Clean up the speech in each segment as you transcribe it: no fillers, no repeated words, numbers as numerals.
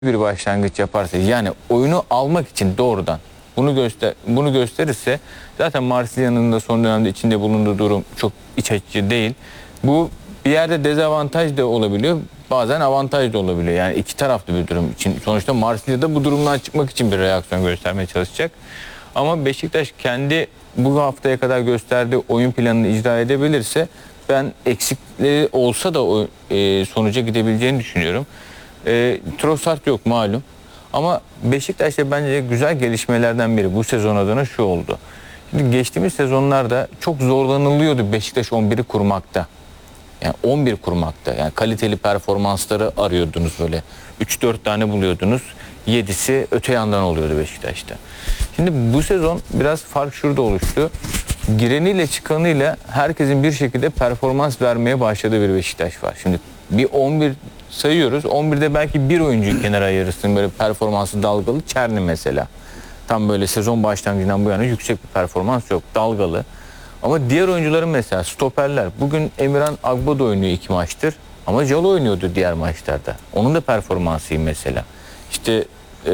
bir başlangıç yaparsa, yani oyunu almak için doğrudan bunu gösterirse, zaten Marsilya'nın da son dönemde içinde bulunduğu durum çok iç açıcı değil. Bu bir yerde dezavantaj da olabiliyor, bazen avantaj da olabiliyor. Yani iki taraflı bir durum için. Sonuçta Marsilya'da bu durumdan çıkmak için bir reaksiyon göstermeye çalışacak. Ama Beşiktaş kendi bu haftaya kadar gösterdiği oyun planını icra edebilirse, ben eksikleri olsa da o sonuca gidebileceğini düşünüyorum. Trossard yok malum. Ama Beşiktaş'ta bence güzel gelişmelerden biri bu sezon adına şu oldu. Şimdi geçtiğimiz sezonlarda çok zorlanılıyordu Beşiktaş 11'i kurmakta. Yani 11 kurmakta. Yani kaliteli performansları arıyordunuz böyle. 3-4 tane buluyordunuz. 7'si öte yandan oluyordu Beşiktaş'ta. Şimdi bu sezon biraz fark şurada oluştu. Gireniyle çıkanıyla herkesin bir şekilde performans vermeye başladığı bir Beşiktaş var. Şimdi bir 11 sayıyoruz. 11'de belki bir oyuncuyu kenara ayırırsın, böyle performansı dalgalı. Çerni mesela. Tam böyle sezon başlangıcından bu yana yüksek bir performans yok. Dalgalı. Ama diğer oyuncuların, mesela stoperler. Bugün Emirhan Agbodo oynuyor 2 maçtır. Ama Jalo oynuyordu diğer maçlarda. Onun da performansı iyi mesela. İşte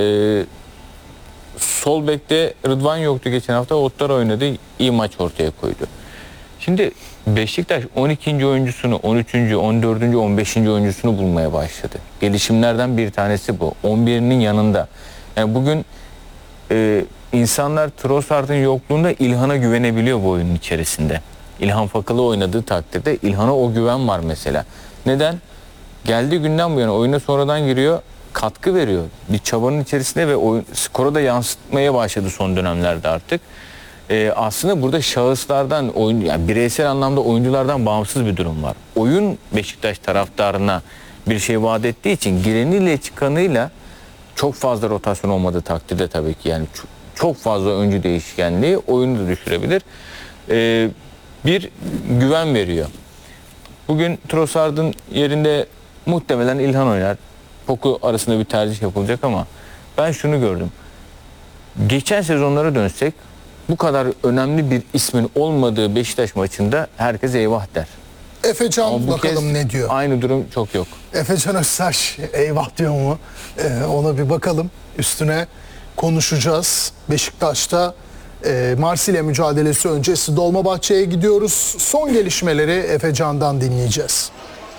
sol bekte Rıdvan yoktu geçen hafta. Otlar oynadı. İyi maç ortaya koydu. Şimdi Beşiktaş 12. oyuncusunu, 13. 14. 15. oyuncusunu bulmaya başladı. Gelişimlerden bir tanesi bu. 11'inin yanında. Yani bugün insanlar Trossard'ın yokluğunda İlhan'a güvenebiliyor bu oyunun içerisinde. İlhan Fakalı oynadığı takdirde İlhan'a o güven var mesela. Neden? Geldiği günden bu yana oyuna sonradan giriyor, katkı veriyor. Bir çabanın içerisinde ve skora da yansıtmaya başladı son dönemlerde artık. Aslında burada şahıslardan, yani bireysel anlamda oyunculardan bağımsız bir durum var. Oyun Beşiktaş taraftarına bir şey vaat ettiği için gireniyle çıkanıyla çok fazla rotasyon olmadığı takdirde tabii ki, yani çok fazla oyuncu değişkenliği oyunu da düşürebilir. Bir güven veriyor. Bugün Trossard'ın yerinde muhtemelen İlhan oynar. Poku arasında bir tercih yapılacak ama ben şunu gördüm. Geçen sezonlara dönsek, bu kadar önemli bir ismin olmadığı Beşiktaş maçında herkes eyvah der. Efecan bakalım ne diyor. Aynı durum çok yok. Efecan Öztaş eyvah diyor mu? Ona bir bakalım. Üstüne konuşacağız. Beşiktaş'ta Marsilya mücadelesi öncesi Dolmabahçe'ye gidiyoruz. Son gelişmeleri Efecan'dan dinleyeceğiz.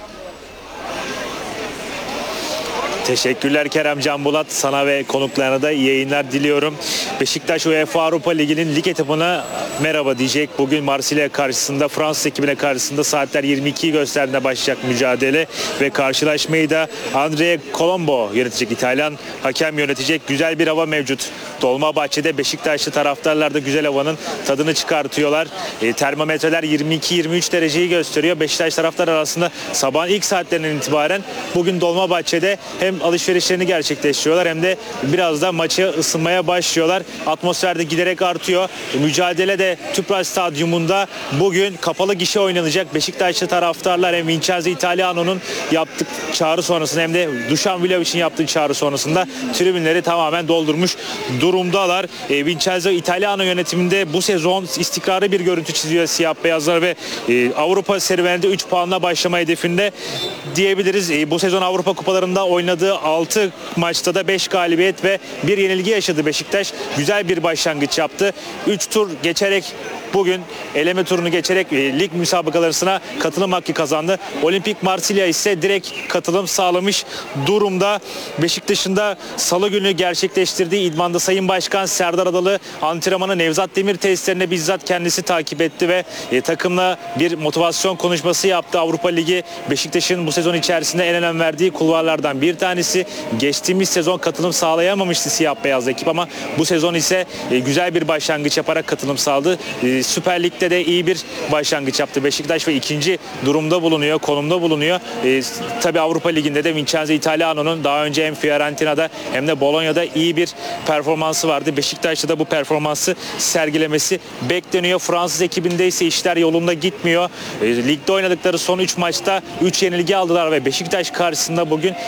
Teşekkürler Kerem Can Bulat. Sana ve konuklarına da iyi yayınlar diliyorum. Beşiktaş UEFA Avrupa Ligi'nin lig etapına merhaba diyecek. Bugün Marsilya karşısında, Fransız ekibine karşısında saatler 22'yi gösterdiğinde başlayacak mücadele ve karşılaşmayı da Andrea Colombo yönetecek. İtalyan hakem yönetecek. Güzel bir hava mevcut. Dolmabahçe'de Beşiktaşlı taraftarlar da güzel havanın tadını çıkartıyorlar. Termometreler 22-23 dereceyi gösteriyor. Beşiktaş taraftar arasında sabahın ilk saatlerinden itibaren bugün Dolmabahçe'de hem alışverişlerini gerçekleştiriyorlar hem de biraz da maçı ısınmaya başlıyorlar. Atmosfer de giderek artıyor. Mücadele de Tüpraş Stadyumunda bugün kapalı gişe oynanacak. Beşiktaşlı taraftarlar hem Vincenzo Italiano'nun yaptığı çağrı sonrasında hem de Dušan Vlahovic'in yaptığı çağrı sonrasında tribünleri tamamen doldurmuş durumdalar. Vincenzo Italiano yönetiminde bu sezon istikrarlı bir görüntü çiziyor siyah beyazlar ve Avrupa serüveninde 3 puanla başlama hedefinde diyebiliriz. Bu sezon Avrupa kupalarında oynadığı 6 maçta da 5 galibiyet ve 1 yenilgi yaşadı Beşiktaş. Güzel bir başlangıç yaptı. 3 tur geçerek bugün eleme turunu geçerek lig müsabakalarına katılım hakkı kazandı. Olimpik Marsilya ise direkt katılım sağlamış durumda. Beşiktaş'ın da salı günü gerçekleştirdiği idmanda Sayın Başkan Serdar Adalı antrenmanı Nevzat Demir tesislerinde bizzat kendisi takip etti ve takımla bir motivasyon konuşması yaptı. Avrupa Ligi Beşiktaş'ın bu sezon içerisinde en önem verdiği kulvarlardan bir tanesi. Geçtiğimiz sezon katılım sağlayamamıştı siyah beyaz ekip ama bu sezon ise güzel bir başlangıç yaparak katılım sağladı. Süper Lig'de de iyi bir başlangıç yaptı Beşiktaş ve ikinci durumda bulunuyor, konumda bulunuyor. Tabii Avrupa Ligi'nde de Vincenzo Italiano'nun daha önce hem Fiorentina'da hem de Bologna'da iyi bir performansı vardı. Beşiktaş'ta da bu performansı sergilemesi bekleniyor. Fransız ekibinde ise işler yolunda gitmiyor. Ligde oynadıkları son 3 maçta 3 yenilgi aldılar ve Beşiktaş karşısında bugün çıkışa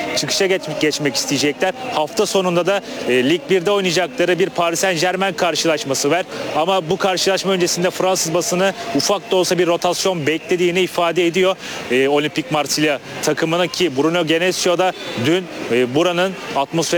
geçmek isteyecekler. Hafta sonunda da Lig 1'de oynayacakları bir Paris Saint-Germain karşılaşması var. Ama bu karşılaşma öncesinde Fransız basını ufak da olsa bir rotasyon beklediğini ifade ediyor. Olimpik Marsilya takımının ki Bruno Genesio da dün buranın atmosferi